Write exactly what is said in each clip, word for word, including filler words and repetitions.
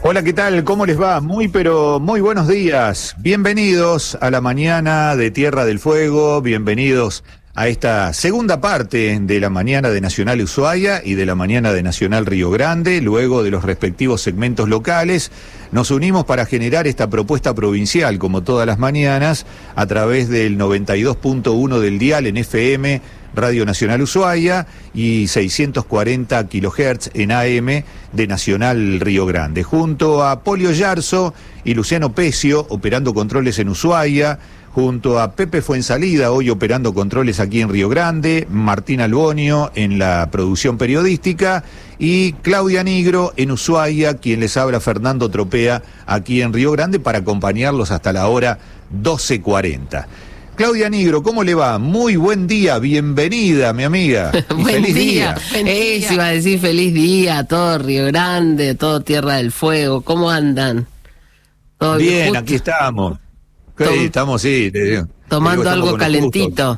Hola, ¿qué tal? ¿Cómo les va? Muy, pero muy buenos días. Bienvenidos a la mañana de Tierra del Fuego, bienvenidos a esta segunda parte de la mañana de Nacional Ushuaia y de la mañana de Nacional Río Grande. Luego de los respectivos segmentos locales, nos unimos para generar esta propuesta provincial, como todas las mañanas, a través del noventa y dos punto uno del dial en F M, Radio Nacional Ushuaia, y seiscientos cuarenta kilohertz en A M de Nacional Río Grande. Junto a Polio Yarzo y Luciano Pecio, operando controles en Ushuaia, junto a Pepe Fuensalida, hoy operando controles aquí en Río Grande, Martín Albonio en la producción periodística y Claudia Nigro en Ushuaia, quien les habla, Fernando Tropea, aquí en Río Grande, para acompañarlos hasta la hora doce cuarenta. Claudia Nigro, ¿cómo le va? Muy buen día, bienvenida, mi amiga. Y buen feliz día. día. Eso iba a decir, feliz día a todo Río Grande, todo Tierra del Fuego. ¿Cómo andan? ¿Todo bien? Justo? Aquí estamos. Sí, Tom estamos, sí. Te digo, tomando te digo, algo calentito.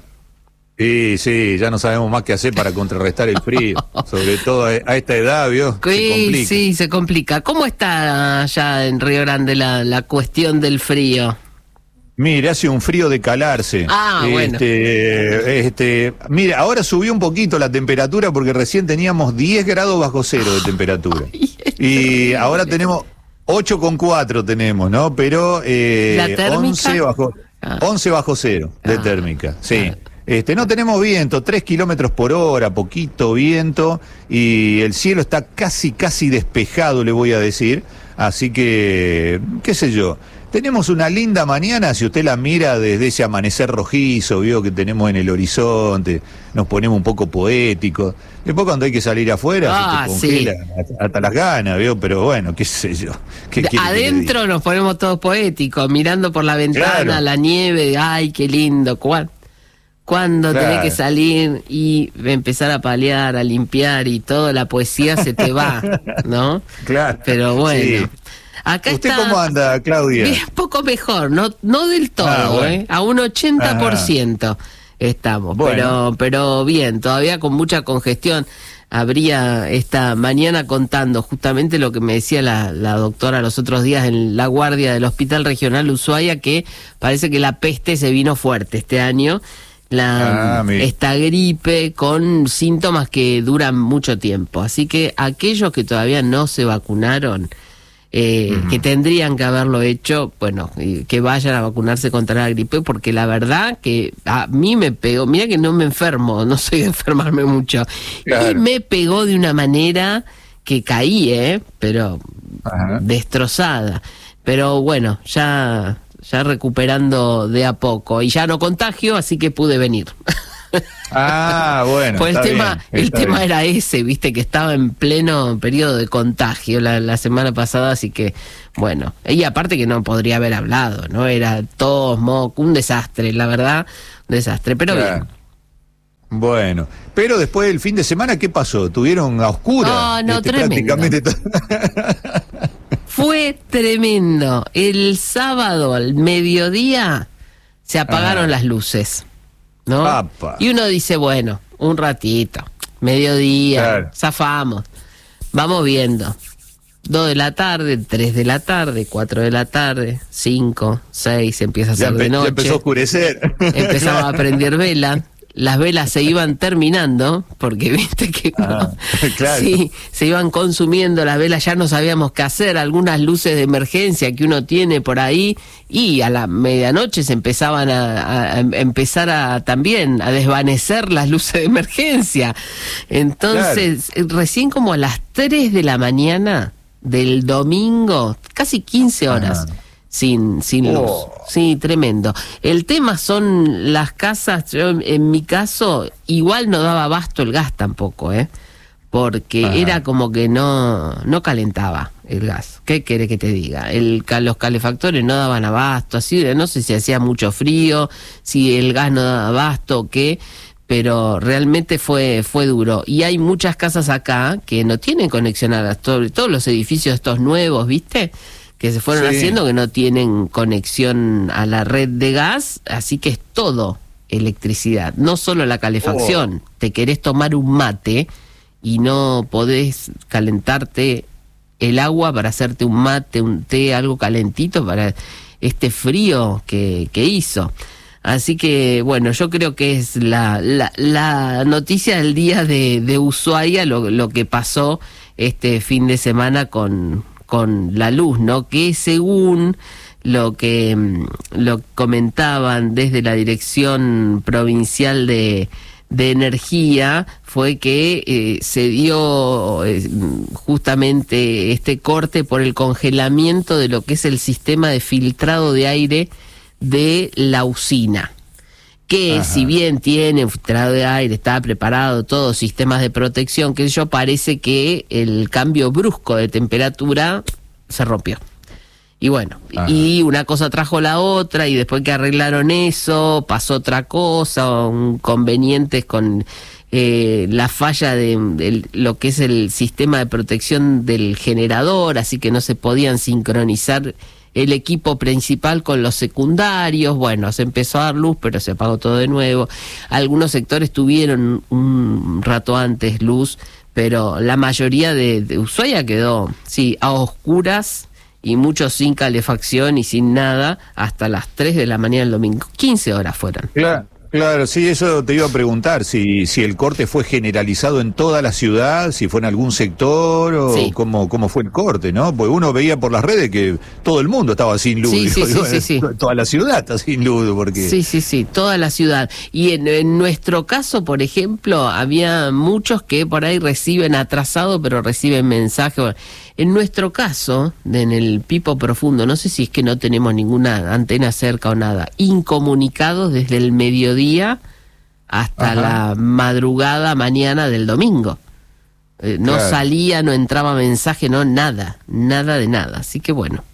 Sí, sí, ya no sabemos más qué hacer para contrarrestar el frío. Sobre todo a esta edad, ¿vio? Sí, se complica. sí, se complica. ¿Cómo está allá en Río Grande la, la cuestión del frío? Mire, hace un frío de calarse. Ah, bueno. Este, este, mire, ahora subió un poquito la temperatura porque recién teníamos diez grados bajo cero de temperatura. Ay, y ahora tenemos ocho coma cuatro tenemos, ¿no? Pero eh, ¿la térmica? once bajo, ah. once bajo cero de ah. térmica, sí. Ah. Este, no tenemos viento, tres kilómetros por hora, poquito viento, y el cielo está casi, casi despejado, le voy a decir. Así que, qué sé yo, tenemos una linda mañana, si usted la mira desde ese amanecer rojizo, vio que tenemos en el horizonte, nos ponemos un poco poéticos. Después cuando hay que salir afuera, ah, se te congela sí. hasta, hasta las ganas, vio, pero bueno, qué sé yo. ¿Qué Adentro nos ponemos todos poéticos, mirando por la ventana, claro, la nieve, ay, qué lindo, ¿cuál? Cuando claro. tenés que salir y empezar a paliar, a limpiar y toda la poesía se te va, ¿no? Claro. Pero bueno. Sí. Acá ¿Usted está, cómo anda, Claudia? Bien, poco mejor, no no del todo, ah, bueno. ¿eh? A un ochenta por ciento Ajá. estamos, bueno. pero pero bien, todavía con mucha congestión. Habría esta mañana contando justamente lo que me decía la, la doctora los otros días en la guardia del Hospital Regional Ushuaia, que parece que la peste se vino fuerte este año. La, ah, esta gripe con síntomas que duran mucho tiempo. Así que aquellos que todavía no se vacunaron, eh, uh-huh. que tendrían que haberlo hecho, bueno, que vayan a vacunarse contra la gripe, porque la verdad que a mí me pegó, mira que no me enfermo, no soy de enfermarme mucho, claro. y me pegó de una manera que caí, ¿eh? Pero uh-huh. destrozada. Pero bueno, ya... ya recuperando de a poco, y ya no contagio, así que pude venir. Ah, bueno. Pues el tema, bien, el tema bien. era ese, viste, que estaba en pleno periodo de contagio la, la semana pasada, así que, bueno, y aparte que no podría haber hablado, ¿no? Era tos, moco, un desastre, la verdad, un desastre, pero claro. bien. Bueno, pero después del fin de semana, ¿qué pasó? ¿Tuvieron a oscuras? No, no, este, tremendo. Prácticamente todo. Fue tremendo. El sábado al mediodía se apagaron ah. las luces, ¿no? Papa. Y uno dice, bueno, un ratito, mediodía, claro. zafamos, vamos viendo. Dos de la tarde, tres de la tarde, cuatro de la tarde, cinco, seis, empieza a ser de noche. Ya empezó a oscurecer. Empezaba a prender vela. Las velas se iban terminando, porque viste que ah, claro. sí, se iban consumiendo las velas, ya no sabíamos qué hacer, algunas luces de emergencia que uno tiene por ahí, y a la medianoche se empezaban a, a, a empezar a también a desvanecer las luces de emergencia. Entonces, claro. recién como a las tres de la mañana del domingo, casi quince horas. Ah. Sin, sin luz. Oh. Sí, tremendo. El tema son las casas, yo en mi caso, igual no daba abasto el gas tampoco, ¿eh? Porque Ajá. era como que no, no calentaba el gas. ¿Qué quiere que te diga? El, los calefactores no daban abasto, así, no sé si hacía mucho frío, si el gas no daba abasto o qué, pero realmente fue fue duro. Y hay muchas casas acá que no tienen conexión a gas, todo, todos los edificios estos nuevos, ¿viste?, que se fueron sí. haciendo, que no tienen conexión a la red de gas, así que es todo electricidad, no solo la calefacción. Oh. Te querés tomar un mate y no podés calentarte el agua para hacerte un mate, un té, algo calentito para este frío que, que hizo. Así que, bueno, yo creo que es la, la, la noticia del día de, de Ushuaia, lo, lo que pasó este fin de semana con, con la luz, ¿no? Que según lo que lo comentaban desde la Dirección Provincial de, de Energía, fue que eh, se dio eh, justamente este corte por el congelamiento de lo que es el sistema de filtrado de aire de la usina, que Ajá. si bien tiene filtrado de aire, está preparado, todos sistemas de protección, que yo parece que el cambio brusco de temperatura se rompió. Y bueno, Ajá. y una cosa trajo la otra, y después que arreglaron eso, pasó otra cosa, inconvenientes con eh, la falla de, de lo que es el sistema de protección del generador, así que no se podían sincronizar el equipo principal con los secundarios. Bueno, se empezó a dar luz, pero se apagó todo de nuevo. Algunos sectores tuvieron un rato antes luz, pero la mayoría de, de Ushuaia quedó, sí, a oscuras, y muchos sin calefacción y sin nada, hasta las tres de la mañana del domingo. quince horas fueron. Claro. Claro, sí, eso te iba a preguntar, si si el corte fue generalizado en toda la ciudad, si fue en algún sector, o sí. cómo, cómo fue el corte, ¿no? Porque uno veía por las redes que todo el mundo estaba sin luz. Sí, digo, sí, digo, sí, sí, sí. Toda la ciudad está sin luz, porque... Sí, sí, sí, toda la ciudad. Y en, en nuestro caso, por ejemplo, había muchos que por ahí reciben atrasado, pero reciben mensajes. En nuestro caso, en el Pipo Profundo, no sé si es que no tenemos ninguna antena cerca o nada, incomunicados desde el mediodía hasta Ajá. la madrugada mañana del domingo. Eh, no claro. salía, no entraba mensaje, no, nada, nada de nada. Así que bueno.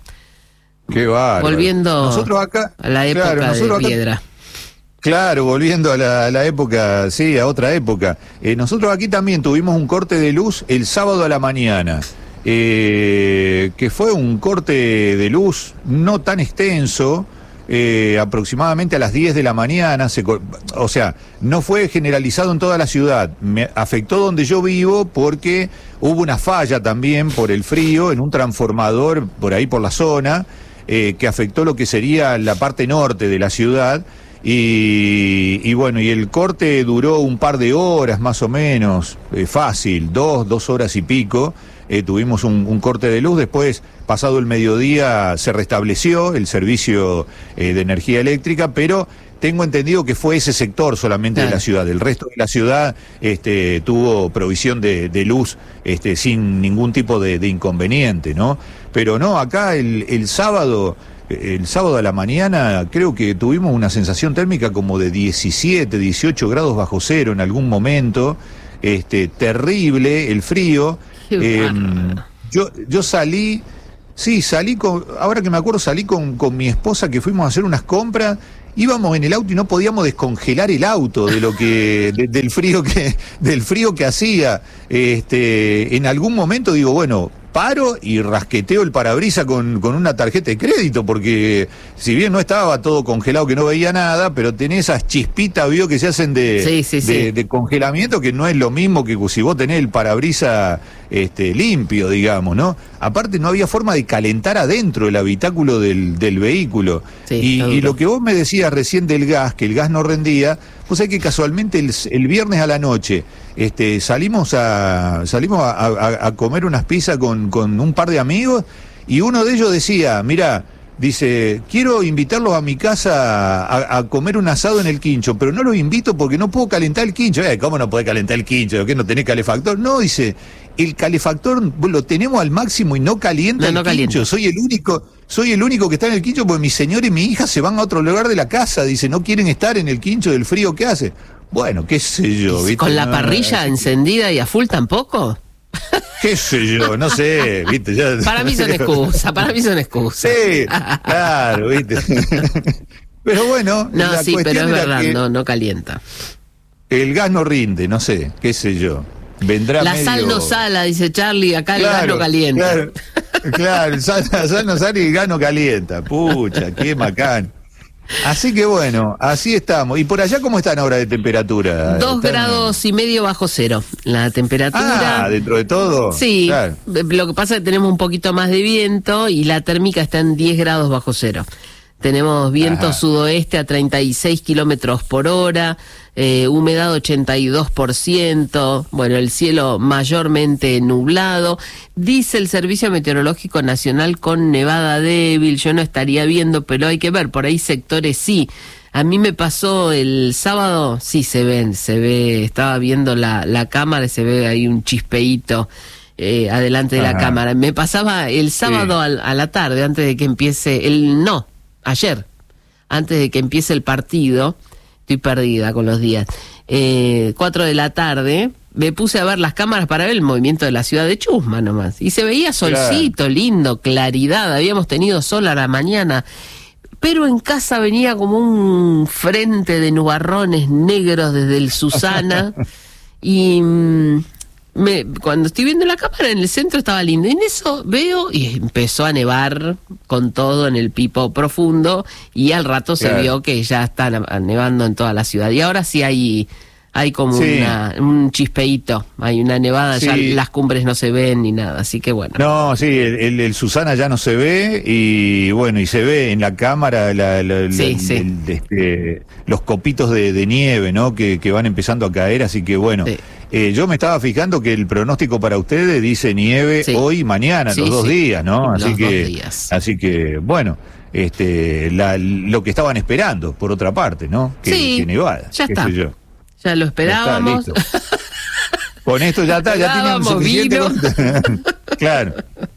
Qué bárbaro. Volviendo nosotros acá, a la época claro, de acá, piedra. Claro, volviendo a la, a la época, sí, a otra época. Eh, nosotros aquí también tuvimos un corte de luz el sábado a la mañana. Eh, que fue un corte de luz no tan extenso, eh, aproximadamente a las diez de la mañana, se, o sea, no fue generalizado en toda la ciudad, me afectó donde yo vivo porque hubo una falla también por el frío en un transformador por ahí por la zona, eh, que afectó lo que sería la parte norte de la ciudad. Y, y bueno, y el corte duró un par de horas más o menos, eh, fácil, dos, dos horas y pico. Eh, tuvimos un, un corte de luz, después, pasado el mediodía, se restableció el servicio eh, de energía eléctrica, pero tengo entendido que fue ese sector solamente claro. de la ciudad. El resto de la ciudad este, tuvo provisión de, de luz este, sin ningún tipo de, de inconveniente, ¿no? Pero no, acá el, el sábado... El sábado a la mañana creo que tuvimos una sensación térmica como de diecisiete, dieciocho grados bajo cero en algún momento, este, terrible el frío. Eh, yo, yo salí, sí, salí con, ahora que me acuerdo, salí con, con mi esposa que fuimos a hacer unas compras. Íbamos en el auto y no podíamos descongelar el auto de lo que de, del frío que del frío que hacía. Este, en algún momento digo, bueno, paro y rasqueteo el parabrisas con, con una tarjeta de crédito, porque si bien no estaba todo congelado, que no veía nada, pero tenés esas chispitas, vio, que se hacen de, sí, sí, de, sí. de congelamiento, que no es lo mismo que si vos tenés el parabrisas este, limpio, digamos, ¿no? Aparte no había forma de calentar adentro el habitáculo del, del vehículo. Sí, y, y lo que vos me decías recién del gas, que el gas no rendía, pues hay que casualmente el, el viernes a la noche este, salimos a salimos a, a, a comer unas pizzas con, con un par de amigos, y uno de ellos decía, mirá, dice, quiero invitarlos a mi casa a, a comer un asado en el quincho, pero no los invito porque no puedo calentar el quincho. Eh, ¿Cómo no podés calentar el quincho? ¿Qué, no tenés calefactor? No, dice, el calefactor lo tenemos al máximo y no calienta no, el no quincho. Calienta. Soy el único, soy el único que está en el quincho porque mi señor y mi hija se van a otro lugar de la casa. Dice, no quieren estar en el quincho del frío que hace. Bueno, qué sé yo. ¿Viste? ¿Con la no, parrilla no, encendida y a full tampoco? Qué sé yo, no sé, viste. Ya... Para mí son excusas, para mí son excusas. Sí, claro, viste. Pero bueno, no, la sí, pero es verdad, que no, no calienta. El gas no rinde, no sé, qué sé yo. Vendrá la medio... sal no sala, dice Charlie, acá claro, el gas no calienta. Claro, claro, sal, la sal no sale y el gas no calienta. Pucha, qué macán. Así que bueno, así estamos. ¿Y por allá cómo están ahora de temperatura? Dos ¿Están... grados y medio bajo cero la temperatura. Ah, dentro de todo. Sí, claro. Lo que pasa es que tenemos un poquito más de viento y la térmica está en diez grados bajo cero. Tenemos viento Ajá. sudoeste a treinta y seis kilómetros por hora, eh, humedad ochenta y dos por ciento, bueno, el cielo mayormente nublado. Dice el Servicio Meteorológico Nacional con nevada débil, yo no estaría viendo, pero hay que ver, por ahí sectores sí. A mí me pasó el sábado, sí se ven, se ve, estaba viendo la, la cámara y se ve ahí un chispeíto. Eh, adelante de Ajá. la cámara. Me pasaba el sábado sí. a, a la tarde, antes de que empiece el no. Ayer, antes de que empiece el partido, estoy perdida con los días, eh, cuatro de la tarde, me puse a ver las cámaras para ver el movimiento de la ciudad de Chusma nomás. Y se veía solcito, claro. lindo, claridad, habíamos tenido sol a la mañana, pero en casa venía como un frente de nubarrones negros desde el Susana, y... Me, cuando estoy viendo la cámara en el centro estaba lindo, y en eso veo y empezó a nevar con todo en el Pipo Profundo, y al rato claro. se vio que ya está nevando en toda la ciudad, y ahora sí hay hay como sí. una, un chispeíto, hay una nevada, sí. ya las cumbres no se ven ni nada, así que bueno. No, sí, el, el, el Susana ya no se ve, y bueno, y se ve en la cámara la, la, sí, la, sí. El, este, los copitos de, de nieve, ¿no? Que, que van empezando a caer, así que bueno. Sí. Eh, yo me estaba fijando que el pronóstico para ustedes dice nieve sí. hoy y mañana, sí, los dos sí. días, ¿no? Así los que, dos días. así que, bueno, este, la, lo que estaban esperando, por otra parte, ¿no? Que, sí, que nevada. ya está. Yo. Ya lo esperábamos. Ya está, con esto ya está, ya teníamos suficiente. Con... claro.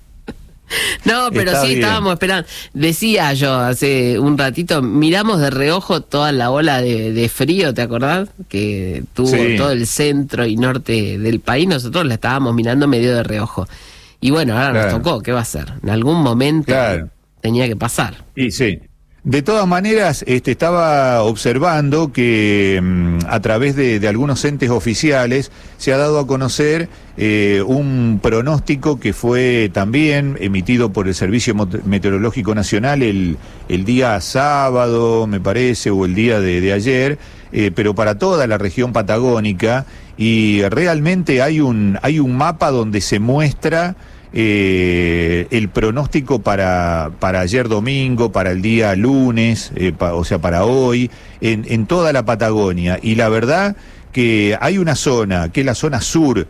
No, pero Está sí, bien. estábamos esperando. Decía yo hace un ratito, miramos de reojo toda la ola de, de frío, ¿te acordás? Que tuvo sí. todo el centro y norte del país, nosotros la estábamos mirando medio de reojo. Y bueno, ahora claro. nos tocó, ¿qué va a ser? En algún momento claro. tenía que pasar. Y sí. De todas maneras, este, estaba observando que mmm, a través de, de algunos entes oficiales se ha dado a conocer eh, un pronóstico que fue también emitido por el Servicio Meteorológico Nacional el, el día sábado, me parece, o el día de, de ayer, eh, pero para toda la región patagónica, y realmente hay un, hay un mapa donde se muestra Eh, el pronóstico para, para ayer domingo, para el día lunes, eh, pa, o sea, para hoy, en, en toda la Patagonia. Y la verdad que hay una zona, que es la zona sur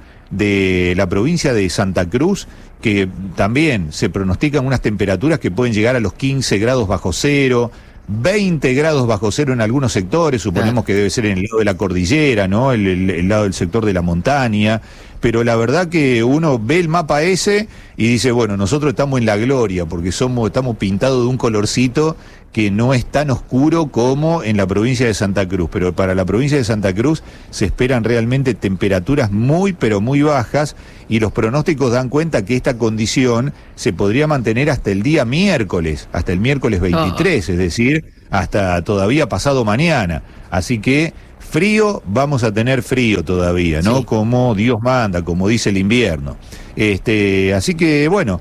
de la provincia de Santa Cruz, que también se pronostican unas temperaturas que pueden llegar a los quince grados bajo cero, veinte grados bajo cero en algunos sectores, suponemos que debe ser en el lado de la cordillera, ¿no? El, el, el lado del sector de la montaña, pero la verdad que uno ve el mapa ese y dice, bueno, nosotros estamos en la gloria, porque somos, estamos pintados de un colorcito que no es tan oscuro como en la provincia de Santa Cruz, pero para la provincia de Santa Cruz se esperan realmente temperaturas muy, pero muy bajas, y los pronósticos dan cuenta que esta condición se podría mantener hasta el día miércoles, hasta el miércoles veintitrés, oh. es decir, hasta todavía pasado mañana. Así que frío, vamos a tener frío todavía, ¿no? Sí. Como Dios manda, como dice el invierno. Este, así que, bueno,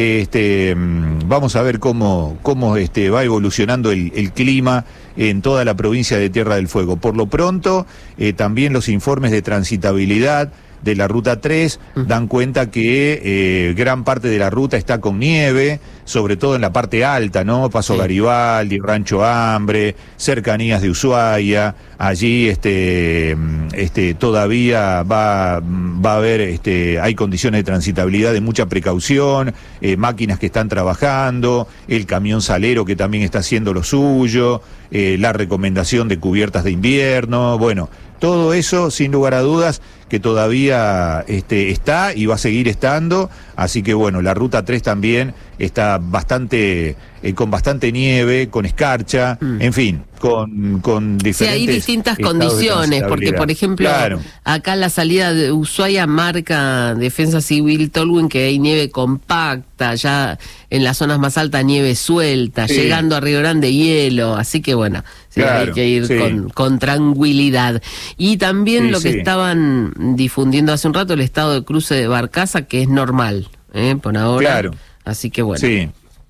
este, vamos a ver cómo, cómo este, va evolucionando el, el clima en toda la provincia de Tierra del Fuego. Por lo pronto, eh, también los informes de transitabilidad de la Ruta tres dan cuenta que eh, gran parte de la ruta está con nieve, sobre todo en la parte alta, ¿no? Paso sí. Garibaldi, Rancho Hambre, cercanías de Ushuaia. Allí este, este, todavía va, va a haber, este, hay condiciones de transitabilidad de mucha precaución, eh, máquinas que están trabajando, el camión salero que también está haciendo lo suyo, eh, la recomendación de cubiertas de invierno, bueno, todo eso sin lugar a dudas que todavía este, está y va a seguir estando, así que bueno, la Ruta tres también está bastante, eh, con bastante nieve, con escarcha, mm. en fin, con, con diferentes... Sí, hay distintas condiciones, de porque por ejemplo, claro. acá la salida de Ushuaia marca Defensa Civil Tolwyn que hay nieve compacta, ya en las zonas más altas nieve suelta, sí. llegando a Río Grande hielo, así que bueno, sí, claro, hay que ir sí. con, con tranquilidad. Y también sí, lo que sí. estaban difundiendo hace un rato, el estado de cruce de Barcaza, que es normal, ¿eh? Por ahora. Claro. Así que bueno. Sí.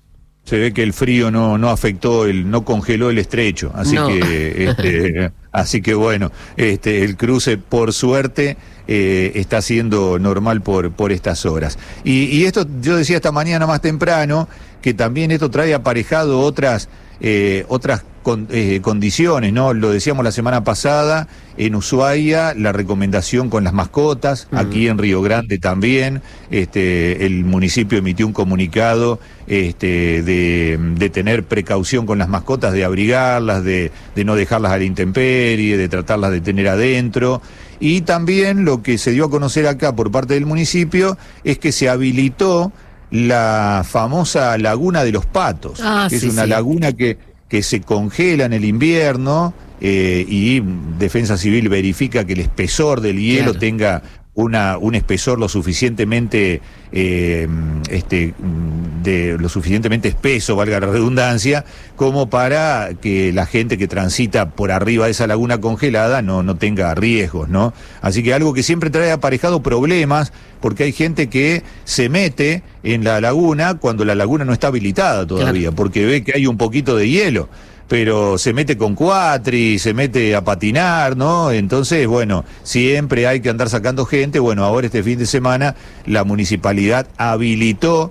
Se ve que el frío no no afectó, el no congeló el estrecho, así no. que este, así que bueno, este el cruce por suerte eh, está siendo normal por por estas horas. Y, y esto yo decía esta mañana más temprano que también esto trae aparejado otras eh, otras con, eh, condiciones, ¿no? Lo decíamos la semana pasada, en Ushuaia la recomendación con las mascotas, uh-huh. Aquí en Río Grande también, este, el municipio emitió un comunicado este, de, de tener precaución con las mascotas, de abrigarlas, de, de no dejarlas a la intemperie, de tratarlas de tener adentro. Y también lo que se dio a conocer acá por parte del municipio es que se habilitó la famosa Laguna de los Patos, ah, que sí, es una sí. laguna que que se congela en el invierno eh, y Defensa Civil verifica que el espesor del hielo claro. tenga una un espesor lo suficientemente eh, este de lo suficientemente espeso, valga la redundancia, como para que la gente que transita por arriba de esa laguna congelada no no tenga riesgos, ¿no? Así que algo que siempre trae aparejado problemas, porque hay gente que se mete en la laguna cuando la laguna no está habilitada todavía, claro. Porque ve que hay un poquito de hielo, pero se mete con cuatri, se mete a patinar, ¿no? Entonces, bueno, siempre hay que andar sacando gente. Bueno, ahora este fin de semana la municipalidad habilitó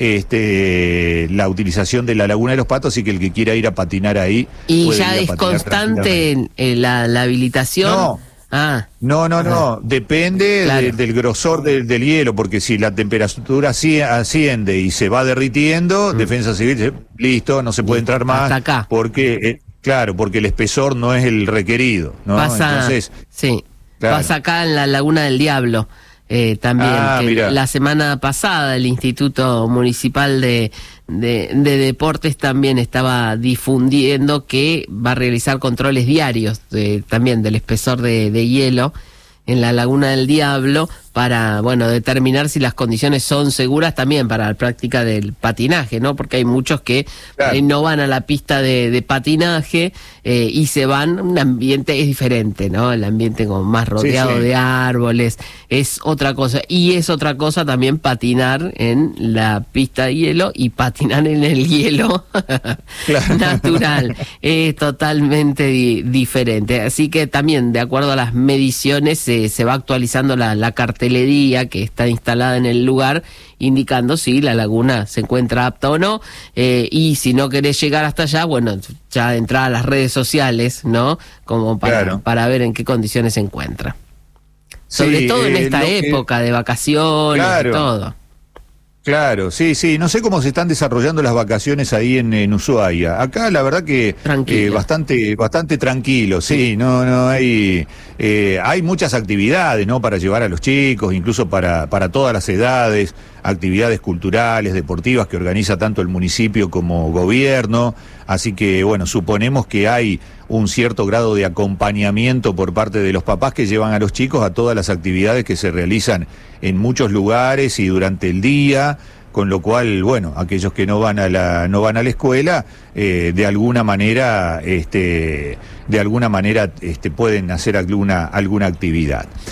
este la utilización de la Laguna de los Patos, así que el que quiera ir a patinar ahí... ¿Y ya es constante la, la habilitación? No. Ah. No, no, no, depende claro. de, del grosor del, del hielo, porque si la temperatura asciende y se va derritiendo, mm. Defensa Civil, listo, no se puede entrar más. Hasta acá. Porque, eh, claro, porque el espesor no es el requerido, ¿no? Pasa, Entonces, sí, claro. Pasa acá en la Laguna del Diablo. Eh, también ah, que la semana pasada el Instituto Municipal de, de, de Deportes también estaba difundiendo que va a realizar controles diarios de, también del espesor de, de hielo en la Laguna del Diablo para, bueno, determinar si las condiciones son seguras también para la práctica del patinaje, ¿no? Porque hay muchos que claro. eh, no van a la pista de, de patinaje eh, y se van, un ambiente es diferente, ¿no? El ambiente como más rodeado sí, sí. de árboles, es otra cosa. Y es otra cosa también patinar en la pista de hielo y patinar en el hielo claro. natural. Es totalmente di- diferente. Así que también, de acuerdo a las mediciones, eh, se va actualizando la, la cartelería que está instalada en el lugar, indicando si la laguna se encuentra apta o no, eh, y si no querés llegar hasta allá, bueno, ya entrar a las redes sociales, ¿no? Como para, claro. para ver en qué condiciones se encuentra. Sobre sí, todo en esta eh, época que... de vacaciones, claro. todo. Claro, sí, sí. No sé cómo se están desarrollando las vacaciones ahí en, en Ushuaia. Acá la verdad que eh, bastante, bastante tranquilo. Sí, no, no hay, eh, hay muchas actividades, ¿no? Para llevar a los chicos, incluso para, para todas las edades, actividades culturales, deportivas que organiza tanto el municipio como gobierno. Así que bueno, suponemos que hay un cierto grado de acompañamiento por parte de los papás que llevan a los chicos a todas las actividades que se realizan en muchos lugares y durante el día, con lo cual, bueno, aquellos que no van a la no van a la escuela, eh, de alguna manera, este, de alguna manera, este, pueden hacer alguna alguna actividad.